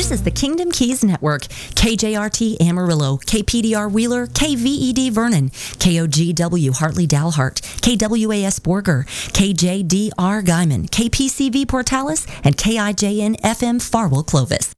This is the Kingdom Keys Network. KJRT Amarillo, KPDR Wheeler, KVED Vernon, KOGW Hartley Dalhart, KWAS Borger, KJDR Guyman, KPCV Portales, and KIJN FM Farwell Clovis.